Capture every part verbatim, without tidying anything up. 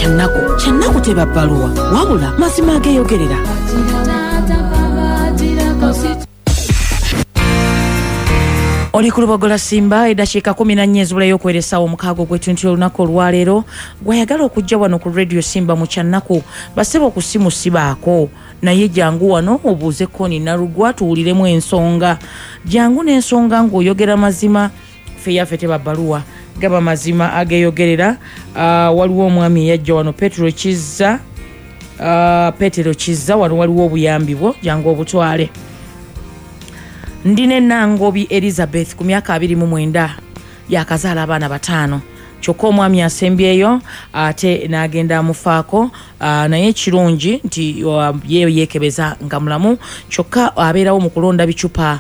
Kyannako kyannako teba bbaluwa wabula mazima ageeyogerera. Oli ku Lubogola Simba eddakiika kumi na nnya ezibulayo okweresawo omukaaga ogw'etuntu olunaku olwaleero gwayagala okujja wano ku Radio Simba mu Kyannako basebe okusimu sibaako naye jangu wano obuuze Koni Narugwa tuwuliremu ensonga jangu n'ensonga ng'oyogera mazima ffe yaffe teba bbaluwa gaba mazima ageeyogerera. Uh, waliwo omwami yajja wano Petro Kizza uh, Petero Kizza wano waliwo obuyambi bwo jangu obutwale. Ndine Nangobi Elizabeth ku myaka abiri mu mwenda yakazaala abaana bataano kyokka omwami asembyeyo ate n'agenda amufaako uh, naye kirungi nti uh, yeeyo yeekebeza nga mulamu kyokka abeerawo mu kulonda bicupa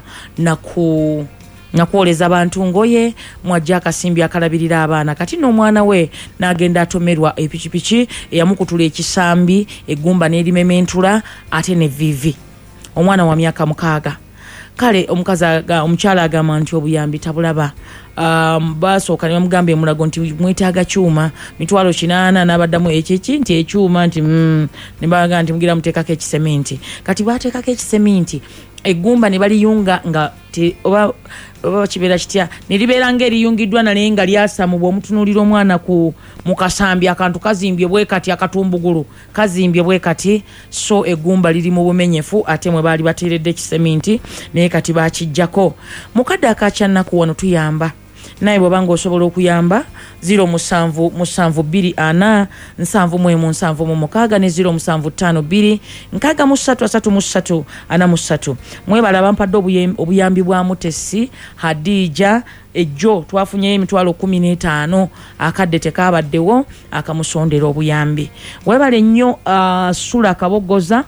naku nakwoleza abantu ngoye mwajja akasimbi akalabirira abaana kati n'omwana we n'agenda atomerwa epikipiki eyamukutula ekisambi eggumba n'erimementula ate ne vivi omwana wa myaka mukaaga. Kale omukazi omukyala agamba nti obuyambi tabulaba. Um, basooka ne bamugamba emulago nti mwetaaga kyuma mitwalo kinaana n'abaddamu ekiki nti ekyuma nti mm, ne baga nti mugira muteekako ekiseminti kati baateekako ekiseminti eggumba ne baliyunga nga oba oba kibeera kitya ne libeera ng'eriyungiddwa naye nga lyasamu bw'omutunuulira omwana ku mu kasambi akantu kazimbye bwe kati akatumbugulu kazimbye bwe kati so eggumba liri mu bumenyefu ate mwe baali bateeredde ekiseminti naye kati baakijjako. Mukadde akakyannaku wano tuyamba naye bw'obanga osobola okuyamba zero musanvu musanvu bbiri ana nsanvu mu emu nsanvu mu mukaaga ne zero musanvu ttaano bbiri nkaaga mu ssatu asatu mu ssatu ana mu ssatu. Mwebala bampadde obuyambi bwa Mutesi Hadija ejjo twafunyeyo emitwalo kumi n'etaano akadde tekaabaddewo akamusondera obuyambi. Webale nnyo uh, Sula Kabogoza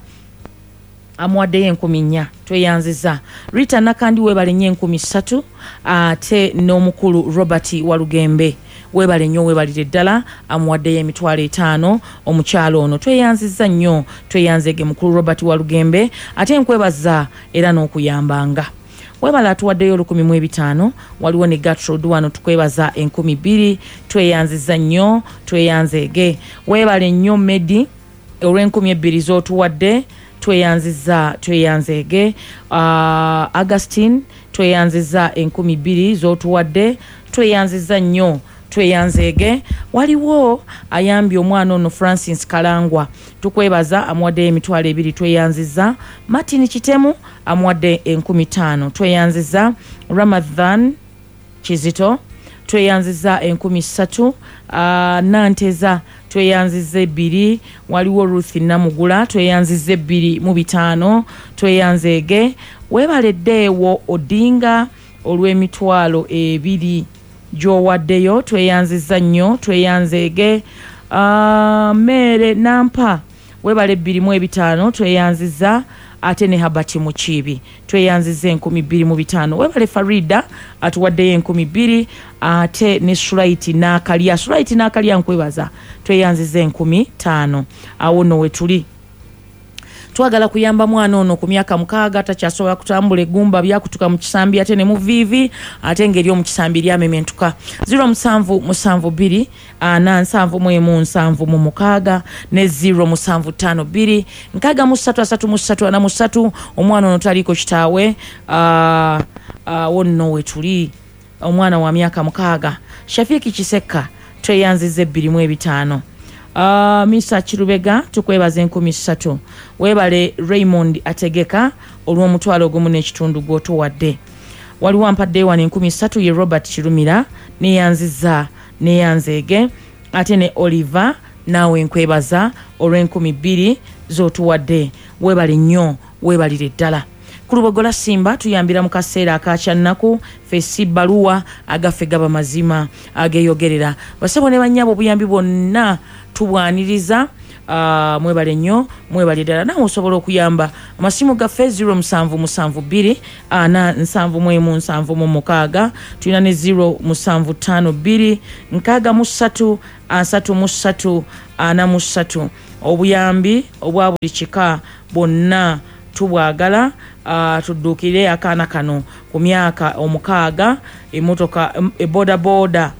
amwaddeyo enkumi nnya tweyanziza. Rita Nakandi webale nnyo enkumi ssatu ate n'omukulu Robert Walugembe webale nnyo webalire ddala amuwaddeyo emitwalo etaano omukyalo ono tweyanziza nnyo tweyanzege mukulu Robert Walugembe ate nkwebaza era n'okuyambanga. Webala atuwaddeyo olukumi mu ebitaano waliwo ne Gatrod wano tukwebaza enkumi bbiri tweyanziza nnyo tweyanzege. Webale nnyo Medi olw'enkumi ebbiri z'otuwadde tweyanziza tweyanzege. uh, Augustine tweyanziza enkumi bbiri z'otuwadde tweyanziza nnyo tweyanzege. Waliwo ayambye omwana ono Francis Kalangwa tukwebaza amuwadde emitwalo ebiri tweyanziza. Martin Kitemu amuwadde enkumi ttaano tweyanziza. Ramadhan Kizito tweyanziza enkumi ssatu. uh, Nanteza tweyanziza ebbiri. Waliwo Ruth Namugula tweyanziza ebbiri mu bitaano tweyanzege. Webaleddeewo Odinga olw'emitwalo ebiri gy'owaddeyo tweyanziza nnyo tweyanzege. uh, Mere Nampa webale ebbiri mu ebitaano tweyanziza ate ne Habati Mukibi tweyanziza enkumi bbiri mu bitaano. Webale Farida atuwaddeyo enkumi bbiri ate ne Sulaiti n'akalya Sulaiti n'akalya nkwebaza tweyanziza enkumi ttaano. Awo nno we tuli. Twagala kuyamba mwana ono ku myaka mukaaga takyasobola kutambula eggumba byakutuka mu kisambi ate ne mu viivi ate ngeri omu kisambi lyamementuka. zero musanvu musanvu bbiri ana nsanvu mu emu nsanvu mu mukaaga ne zero musanvu ttaano bbiri nkaaga mu ssatu asatu mu ssatu ana mu ssatu. Omwana ono taliko kitaawe. uh, uh, wonno we tuli omwana wa myaka mukaaga. Shafiki Kisekka tweyanziza ebbiri mu ebitaano. Uh, Misa Kirubega tukwebaza enkumi ssatu. Webale Raymond Ategeka olw'omutwalo ogumu n'ekitundu gw'otuwadde. Waliwo ampadde wano enkumi ssatu ye Robert Kirumira neyanziza neyanzege ate ne Oliver naawe nkwebaza olw'enkumi bbiri z'otuwadde. Webale nnyo webalire ddala. Ku Lubogola Simba tuyambira mu kaseera akakyannaku fesi baluwa agaffe gaba mazima ageeyogerera. Basebo ne bannyabo obuyambi bwonna tubwaniriza. Uh, mwebale nnyo mwebale ddala nawe osobola okuyamba. Amasimu gaffe zero musanvu musanvu bbiri ana nsanvu mu emu nsanvu mu mukaaga. Tulina ne zero musanvu ttaano bbiri nkaaga mu ssatu asatu mu ssatu ana mu ssatu. Obuyambi obwa buli kika bonna tubwagala. Uh, tudduukire akaana kano ku myaka omukaaga. Emotoka eboda boda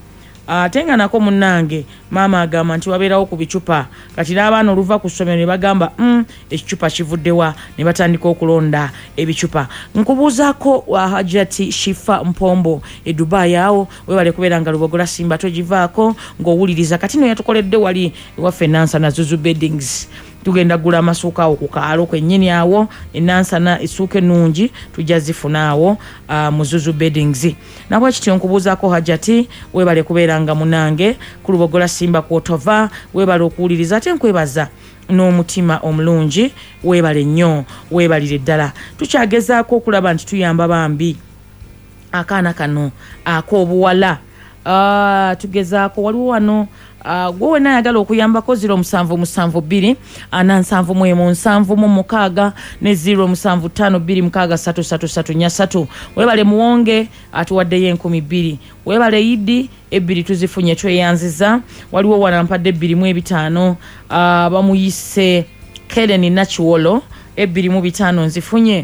ate nga nako munnange maama agamba nti wabeerawo ku bicupa kati n'abaana oluva ku ssomero ne bagamba mm, ekicupa kivuddewa ne batandika okulonda ebicupa. Nkubuuzaako Hajati Shifa Mpombo e Dubai awo webale kubeera nga Lubogola Simba togivaako ng'owuliriza kati no yatukoledde wali ewaffe Nansana Zuzu Beddings. Tugenda gula amasuuka awo ku kaalo kwennyini awo enansana essuuka ennungi tujja zifuna awo uh, mu Zuzu Beddings. Nabwe kityo nkubuuzaako Hajati webale kubeera nga munange ku Lubogola Simba kwotova webale okuwuliriza ate nkwebaza n'omutima omulungi webale nnyo webalire ddala. Tukyagezaako okulaba nti tuyamba bambi akaana kano ak'obuwala. Uh, tugezaako waliwo wano Uh, gwe wena ayagala okuyambako zero musanvu musanvu bbiri ana nsanvu mu emu nsanvu mu mukaaga ne zero musanvu ttaano bbiri mukaaga ssatu ssatu ssatu nnya ssatu. Webale muwonge atuwaddeyo enkumi bbiri. Webale yidi ebbiri tuzifunye tweyanziza. Waliwo wanampadde ebbiri mu ebitaano uh, bamuyise Kellen Nachiwolo ebbiri mu bitaano nzifunye.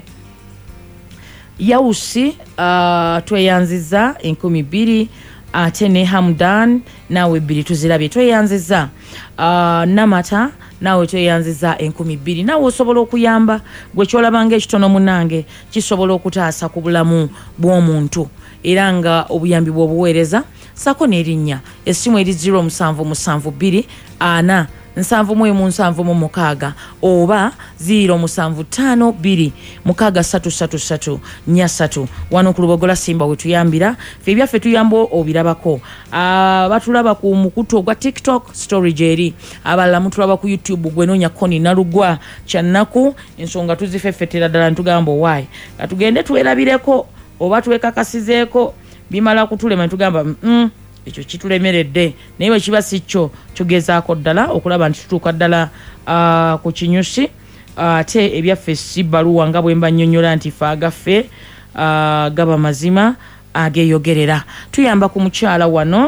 Yawusi uh, tweyanziza enkumi bbiri. Ate ne Hamdan nawe bbiri tuzirabye tweyanziza. Uh, Namata nawe tweyanziza enkumi bbiri. Nawe osobola okuyamba gwe kyolabanga ekitono munange kisobola okutaasa ku bulamu bw'omuntu era nga obuyambi bw'obuweereza sako n'erinnya essimu eri zero musanvu musanvu bbiri ana nsanvu mu emu nsanvu mu mukaaga oba zero musanvu ttaano bbiri mukaaga ssatu ssatu ssatu nnya ssatu. Wano ku Lubogola Simba we tuyambira ffe ebyaffe tuyamba obirabako. Uh, batulaba ku mukutu ogwa TikTok story jeri abalala mutulaba ku YouTube gwe noonya Koni Nalugwa kyannaku ensonga tuzifeffetera ddala ntugamba why katugende tuwerabireko oba tuwekakasizeeko bimala kutulema ntugamba mm, ekyo kitulemeredde naye bwe kiba si kyo tugezaako ddala okulaba nti tutuuka ddala uh, ku kinyusi ate uh, ebyaffe si bbaluwa nga bwe mba nnyonnyola nti ffe agaffe uh, gaba mazima ageeyogerera. Tuyamba ku mukyala wano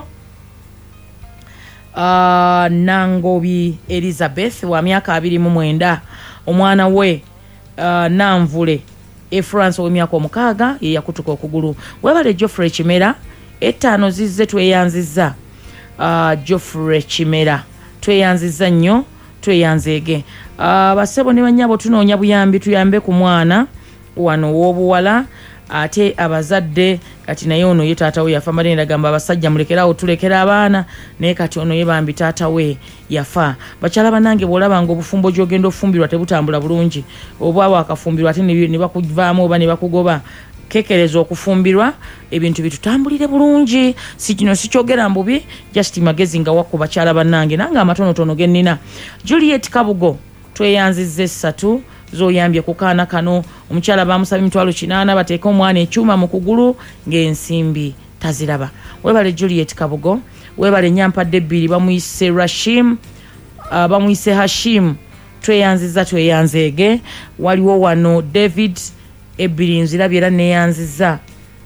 uh, Nangobi Elizabeth wa myaka abiri mu mwenda. Omwana we uh, Nanvule e France w'emyaka omukaaga ye yakutuka okugulu. Webale Geoffrey Kimera etaano zizze tweyanziza. Uh, Geoffrey Kimera tweyanziza nnyo tweyanzeege. Uh, basebo ne bannyabo tunoonya buyambi tuyambe ku mwana wano w'obuwala ate abazadde kati naye ono ye taata we yafa. Mbalenda gamba abasajja mulekerawo tulekera abaana naye kati ono ye bambi taata we yafa. Bakyala banange bw'olaba nga obufumbo gy'ogenda ofumbirwa tebutambula bulungi oba abo akafumbirwa ate ne bakuvaamu oba ne bakugoba kekereza okufumbirwa ebintu bitutambulire bulungi. Si kino sikyogera mbubi just magezi nga wakku bakyala banange nange amatonotono ge nnina. Juliet Kabugo tweyanzizza essatu zoyambye ku kaana kano. Omukyala bamusaba emitwalo kinaana bateeke omwana ekyuma mu kugulu ng'ensimbi taziraba. Webale Juliet Kabugo. Webale Nyampadde ebbiri bamuyise Rashim uh, bamuyise Hashim tweyanziza tweyanzeege. Waliwo wano David ebbiri nzirabye era neyanziza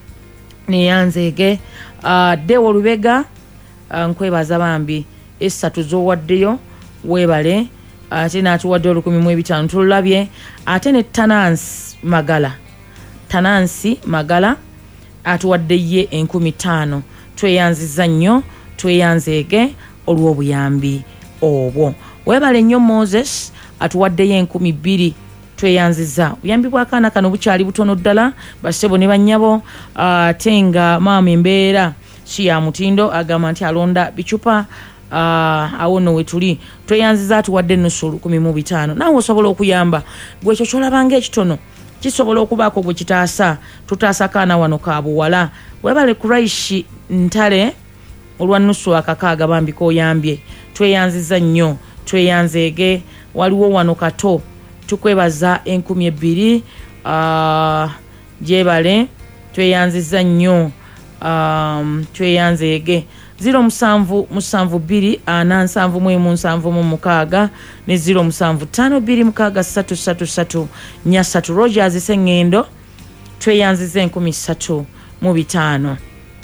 neyanzeege. uh, Dewo Lubega uh, nkwebaza bambi essatu zowaddeyo webale ate n'atuwadde olukumi mu ebitaano tulabye. Ate ne Tanansi Magala Tanansi Magala atuwadde ye enkumi ttaano tweyanziza nnyo tweyanzeege olw'obuyambi obwo. Webale nnyo Moses atuwaddeyo enkumi bbiri tweyanziza. Buyambi bw'akaana kano bukyali butono ddala basebo ne bannyabo ate uh, nga maama embeera si ya mutindo agamba nti alonda bicupa. Uh, awo no wetuli tweyanziza atuwadde ennusu olukumi mu bitaano. Naawe osobola okuyamba gwe ekyo kyolabanga ekitono kisobola okubaako gwe kitaasa tutaasa kaana wano ka buwala. Webale Kuraishi Ntale olwa nnusu akakaaga bambi k'oyambye tweyanziza nnyo tweyanzeege. Waliwo wano Kato tukwebaza enkumi ebbiri uh, gyebale tweyanziza nnyo um, tweyanzeege. Zero musanvu musanvu bbiri ana nsanvu mu emu nsanvu mu mukaaga ne zero musanvu ttaano bbiri mukaaga ssatu ssatu ssatu nnya ssatu. Rogers Sengendo tweyanziza enkumi ssatu mu bitaano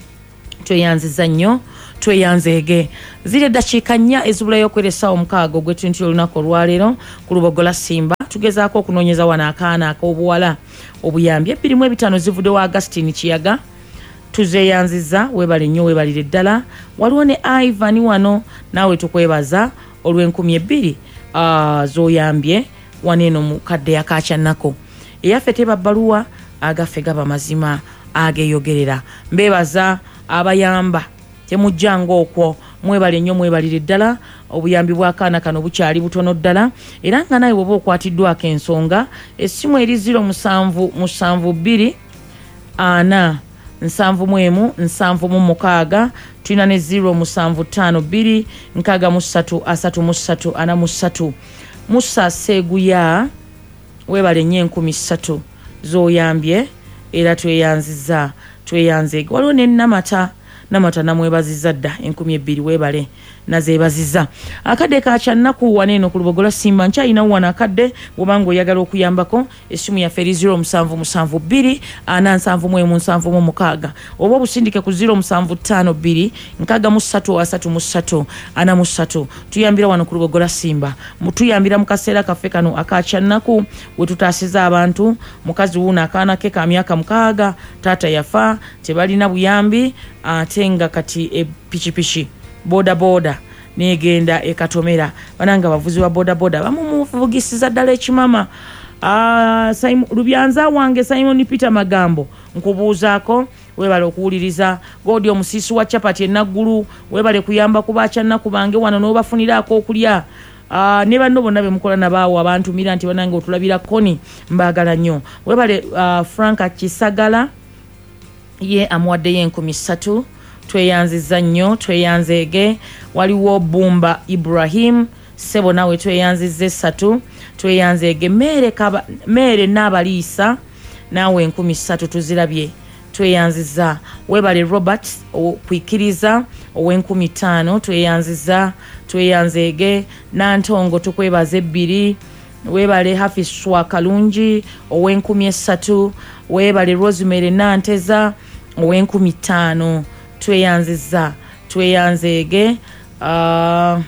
tweyanziza nnyo tweyanzeege. Zire dakiika nnya ezibulayo okweresa omukaaga ogw'etuntu olunaku olwaleero ku Lubogola Simba tugezaako okunoonyeza wano akaana ak'obuwala obuyambi ebbiri mu ebitaano zivudde wa Augustine Kiyaga tuzeyanziza webale nnyo webalire ddala waliwo ne Ivan wano naawe tukwebaza olw'enkumi ebbiri uh, zoyambye waneeno mu kadde akakyannako eyaffe teba bbaluwa agaffe gaba mazima ageeyogerera mbebaza abayamba temujjanga okwo mwebale nnyo mwebalire ddala obuyambi bw'akaana kano bukyali butono ddala era nga naye bw'oba okwatiddwako ensonga essimu eri ziro musanvu musanvu bbiri ana nsanvu mu emu nsanvu mu mukaaga tulina ne ziro musanvu ttaano bbiri nkaaga mu ssatu asatu mu ssatu ana mu ssatu Musa Seguya webale nnyo enkumi ssatu zoyambye era tweyanziza tweyanze waliwo ne Namata Namata namwebaziza dda enkumi ebbiri webale nazeebaziza akadde kakyannaku waneeno ku Lubogola Simba nkyalina wana akadde bw'obanga oyagala okuyambako essimu yaffe eri ziro musanvu musanvu bbiri ana nsanvu mu emu nsanvu mu mukaaga oba obusindike ku ziro musanvu ttaano bbiri nkaaga mu ssatu asatu mu ssatu ana mu ssatu tuyambira wano ku Lubogola Simba tuyambira mu kaseera kaffe kano akakyannaku we tutaasiza abantu mukazi wuuno akaana ke ka myaka mukaaga taata yafa tebalina buyambi ate nga kati epikipiki boda boda negenda ekatomera bananga bavuzi wa boda boda bamumuvugisiza ddala ekimama ah Simon Lubyanza wange Simon Peter Magambo nkubuuzaako webale okuwuliriza godi omusisi wa chapati enaggulu webale kuyamba kubacha nnaku bange wano n'obafuniraako okulya Uh, ne banno bonna be mukola nabaawo abantu mira nti banange otulabira koni mbaagala nnyo webale uh, Franka Kisagala ye amwaddeyo enkumi ssatu tweyanziza nnyo tweyanzeege waliwo Bumba Ibrahim sebo nawe tweyanziza essatu tweyanzeege mere kaba mere n'abaliisa nawe enkumi ssatu tuzirabye tweyanziza webale Robert okwikiriza ow'enkumi ttaano tweyanziza tweyanzeege Nantongo tukwebaza ebbiri webale Hafiswa Kalungi ow'enkumi essatu webale Rosemary Nanteza ow'enkumi ttaano tweyanziza tweyanzeege uh,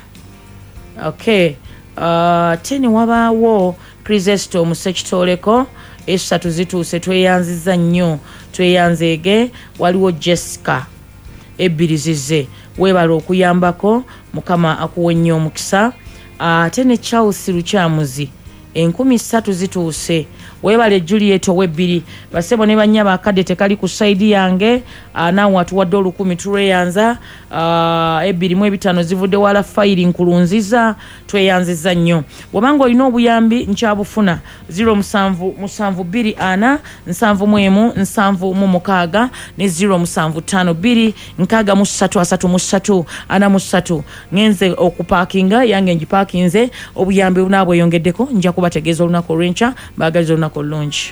okay uh, teni wabaawo Krizesto Musekitoleko essatu zituuse tweyanziza nnyo tweyanzeege waliwo Jessica ebbiri zize webale okuyambako mukama akuwe nnyo omukisa ate ne Charles Lukyamuzi enkumi ssatu zituuse webale Juliet owebbiri basebo ne banyaba akadde tekali ku side yange naawe watuwadde olukumi tweyanza ebbiri mu ebitaano zivudde wala fayiri nkulunziza tweyanziza nnyo bw'obanga olina obuyambi nkyabufuna ziro musanvu musanvu bbiri ana nsanvu mu emu nsanvu mu mukaaga ne ziro musanvu ttaano bbiri nkaaga mu ssatu asatu mu ssatu ana mu ssatu ngenze okupaakinga yange ngipaakinze obuyambi bunaabweyongeddeko nja kubategeeza olunaku olw'enkya baagaliza olunaku olulungi.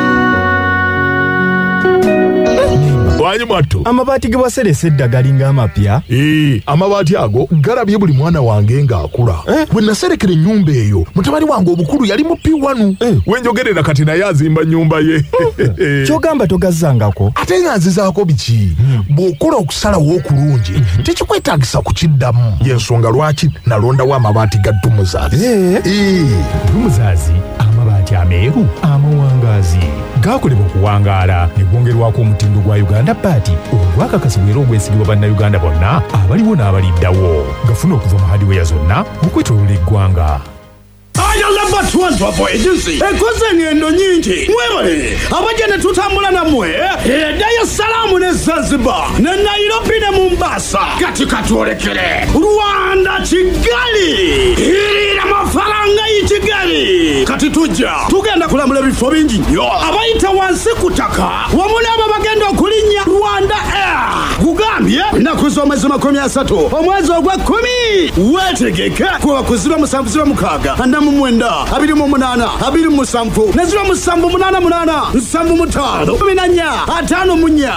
Wanyi mato amabati ge baserese eddagali ng'amapya ee amabati ago galabye buli mwana wange ng'akula eh? Bwe naserekera ennyumba eyo mutabani wange obukulu yali mu P one eh? Wenjogerera kati naye azimba nnyumba ye kyogamba togazzangako ate nga nzizaako biki hmm. Bw'okola okusalawo okulungi hmm. Tekikwetaagisa kukiddamu y'ensonga lwaki nalondawo amabaati ga Dumuzaazi ee ee Dumuzaazi amabaati ameeru amawangaazi gaakolebwa okuwangaala ne gwongerwako omutindo gwa Uganda Party ogwakakasibwa era ogwesigibwa bannayuganda bonna abaliwo n'abaliddawo gafuna okuva mu hardware zonna okwetooloola eggwanga. Ayala batwantu apo agency ekoze ngendo nyingi mwebale abajene tutambula namwe e Dar es Salaam ne Zanzibar ne Nairobi ne Mombasa katika tuolekere Rwanda Kigali irira mafaranga y'Kigali kati tujja tugenda kulambula bifo bingi nnyo abayita wansi kutaka wamune aba bagenda okulinnya Rwanda Air kugambye nakuzo mwezi makumi asatu omwezi ogwa kumi wetegeke kuba kuziba musanvu ziba mukaaga andamu mwenda abiri mu munana abiri mu musanvu nezira musanvu munana munana nsanvu mutano minanya atano munya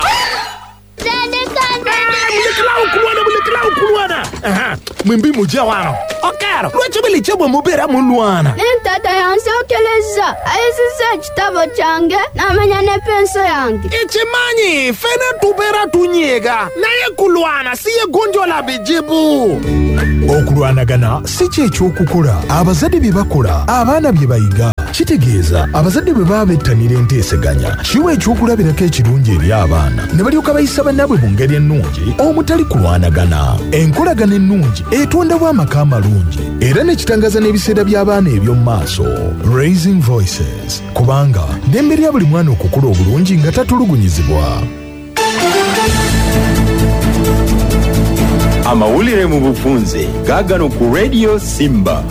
mulekelawo kulwana mulekelawo kulwana aha mwimbi mujja wano okero lwaki bili kyebwe mubeera mulwana nentata yansokeleza ayisiza ekitabo kyange namanya ne penso yange ekimanyi fene tubeera tunyiga naye kulwana siye gonjola bijibu okulwanagana si kyekyokukola abazadde bye bakola abaana bye bayiga kitegeeza abazadde bwe baba bettanira enteeseganya kiwa ekyokulabirako ekirungi eri abaana ne balyoka bayisa bannaabwe mu ngeri ennungi omutali kulwanagana. Enkolagana ennungi etondawo amaka amalungi era ne kitangaza n'ebiseera by'abaana eby'omu maaso. Raising Voices, kubanga ddembe lya buli mwana okukula obulungi nga tatulugunyizibwa. Amawulire mu bufunze gaagano ku Radio Simba.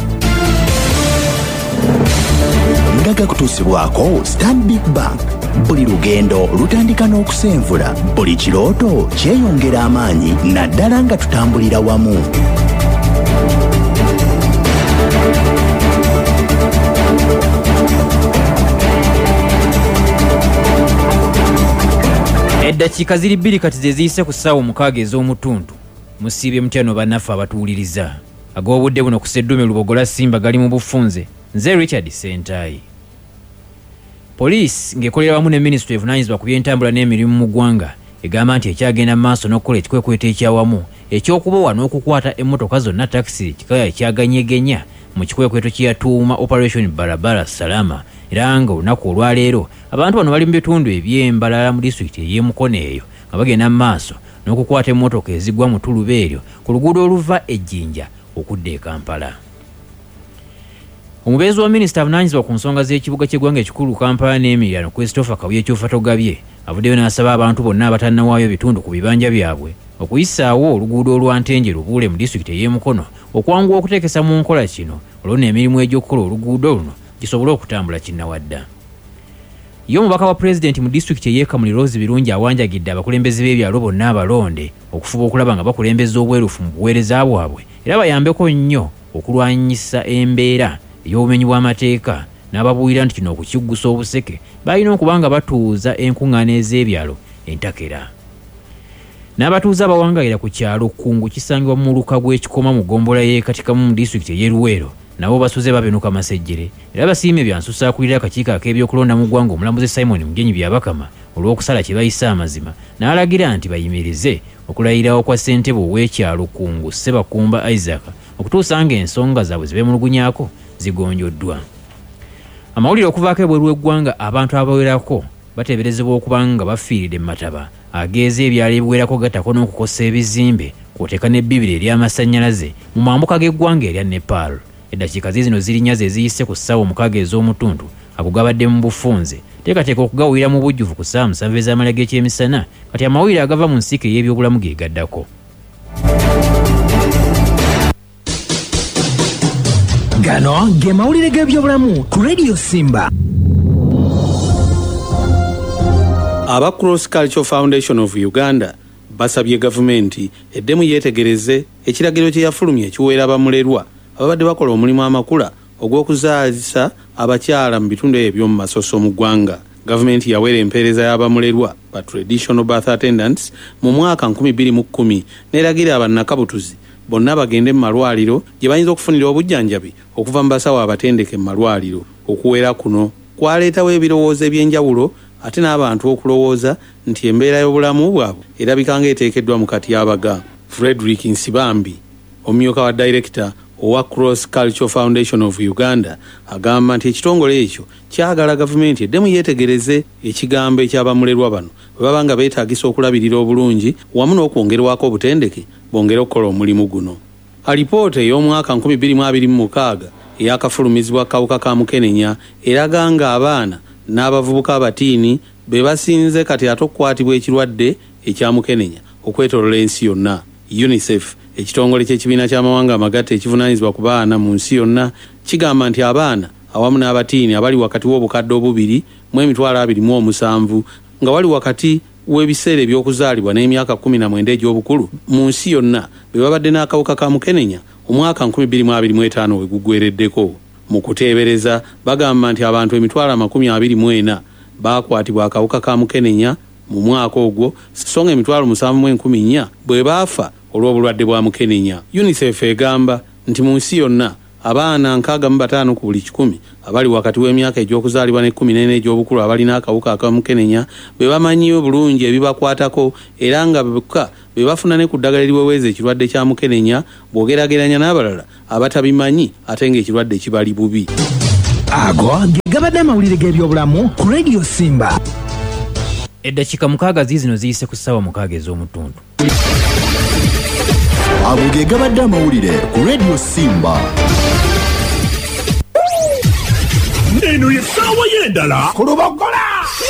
Ndaga kutuusibwako Stanbic Bank. Buli lugendo lutandika n'okusenvula, buli kirooto kyeyongera amaanyi naddala nga tutambulira wamu. Eddakiika ziri bbiri kati ze ziyise ku ssaawa omukaaga ez'omutuntu. Musiibye mutyano bannaffe abatuwuliriza. Ag'obudde buno ku Sseddume Lubogola Simba gali mu bufunze. Nze Richard Sentayi. Poliisi ng'ekolera wamu ne Minisitule evunaanyizibwa ku by'entambula n'emirimu mu ggwanga egamba nti ekyagenda mu maaso n'okukola ekikwekweto ekyawamu ekyokubowa n'okukwata emmotoka zonna takisi kikaya ekyaganyegenya mu kikwekweto kye yatuuma Operation Barabara Salama, era nga olunaku olwaleero abantu bano bali mu bitundu eby'embalala mu disitulikiti ey'e Mukono eyo nga bagenda mu maaso n'okukwata emmotoka ezigwa mu Tulubeeryo ku luguudo oluva e Jjinja okudda e Kampala. Omubeezi wa minisita avunaanyizibwa ku nsonga z'ekibuga ky'eggwanga ekikulu Kampala n'emiriraano Christopher Kabuye Kyufatogabye avuddeyo n'asaba abantu bonna abatannawaayo bitundu ku bibanja byabwe okuyisaawo oluguudo olwa Ntenje Lubuule mu disitulikiti ey'e Mukono okwanguwa okuteekesa mu nkola kino olw'ono emirimu egy'okukola oluguudo luno gisobole okutambula kinnawadda. Ye omubaka wa pulezidenti mu disitulikiti ey'e Kamuli Rose Birungi awanjagidde abakulembeze b'ebyalo bonna abalonde okufuba okulaba nga bakulembeza obwerufu mu buweereza bwabwe era bayambeko nnyo okulwanyisa embeera ey'obumenyi bw'amateeka n'ababuulira nti kino okukiggusa obuseke balina okuba nga batuuza enkuŋŋaana ez'ebyalo entakera. N'abatuuze abawangaalira ku kyalo Kkungu kisangibwa mu muluka gw'ekikoma mu ggombolola y'e Katikamu mu disitulikiti ey'e Luweero nabo basuze babenuka masejjere era basiimye byansusa akulira akakiiko ak'ebyokulonda mu ggwanga omulamuzi Simon Mugenyi Byabakama olw'okusala kye bayisa amazima n'alagira nti bayimirize okulayirawo kwa ssentebe ow'ekyalo Kkungu Ssebakumba Isaac okutuusa ng'ensonga zaabwe zibemulugunyaako zigonjoddwa. Amawulire okuvaako ebweru w'eggwanga abantu abawerako bateeberezebwa okuba nga bafiiridde mu mataba ageeza ebyalo ebiwerako gattako n'okukosa ebizimbe kw'oteeka n'ebbibiri ery'amasannyalaze mu mambuka g'eggwanga erya Nepal. Eddakiika zino zirinnya ze ziyise ku ssaawa omukaaga ez'omutuntu ago gabadde mu bufunze teekateeka okugawulira mu bujjuvu ku ssaawa musanvu ez'amalya g'ekyemisana kati amawulire agava mu nsiike y'ebyobulamu ge gaddako. Gano ge mawulire g'ebyobulamu ku Radio Simba. Aba Cross Cultural Foundation of Uganda basabye gavumenti eddemu yeetegereze ekiragiro kye yafulumye ekiweera abamulerwa ababadde bakola omulimu amakula ogw'okuzaalisa abakyala mu bitundu eby'omu masoso mu ggwanga. Gavumenti yaweera empeereza y'abamulerwa ba traditional birth attendants mu mwaka nkumi bbiri mu kkumi n'eragira abannakabutuzi bonna bagende mu malwaliro gye bayinza okufunira obujjanjabi okuva mu basawo abatendeke mu malwaliro. Okuweera kuno kwaleetawo ebirowoozo eby'enjawulo ate n'abantu okulowooza nti embeera y'obulamu bwabwe erabika ng'eteekeddwa mu katyabaga. Frederick Nsibambi, omumyuka wa director owa Cross Cultural Foundation of Uganda, agamba nti ekitongole ekyo kyagala gavumenti eddemu yeetegereze ekigambo eky'abamulerwa bano bwe baba nga beetaagisa okulabirira obulungi wamu n'okwongerwako obutendeke bongere okukola omulimu guno. Alipoota ey'omwaka nkumi bbiri mu abiri mu mukaaga eyakafulumizibwa kawuka ka mukenenya eraga nga abaana n'abavubuka abatiini be basinze kati ate okukwatibwa ekirwadde ekya mukenenya okwetoolola ensi yonna. UNICEF, ekitongole ky'ekibiina ky'amawanga amagatte ekivunaanyizibwa ku baana mu nsi yonna, kigamba nti abaana awamu n'abatiini abali wakati w'obukadde obubiri mu emitwalo abiri mu omusanvu nga wali wakati w'ebiseera eby'okuzaalibwa n'emyaka kkumi na mwenda egy'obukulu mu nsi yonna be babadde n'akawuka ka mukenenya omwaka nkumi bbiri mu abiri mu etaano we gugwereddeko. Mu kuteebereza bagamba nti abantu emitwalo amakumi abiri mu ena baakwatibwa akawuka ka mukenenya mu mwaka ogwo, so nga emitwalo musanvu mu enkumi nnya bwe baafa olw'obulwadde bwa mukenenya. UNICEF egamba nti mu nsi yonna abaana nkaaga mu bataano ku buli kikumi abali wakati w'emyaka egy'okuzaalibwa n'ekkumi n'ena egy'obukulu abalina akawuka aka mukenenya be bamanyi bulungi ebibakwatako era nga bokka be bafuna ne ku ddagala eriweweeza ekirwadde kya mukenenya bw'ogerageranya n'abalala abatabimanyi ate ng'ekirwadde kibali bubi. ago ge gabadde amawulire g'ebyobulamu ku Radio Simba. Eddakiika mukaaga ziizino ziyise ku ssaawa mukaaga ez'omutundu. Ago ge gabadde amawulire ku Radio Simba. Eno ye ssaawa y'endala ku Lubogola.